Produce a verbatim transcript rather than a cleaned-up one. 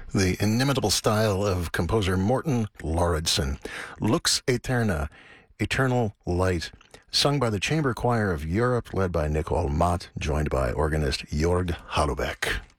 The inimitable style of composer Morten Lauridsen. Lux Aeterna, Eternal Light, sung by the Chamber Choir of Europe, led by Nicole Mott, joined by organist Jörg Hallebäck.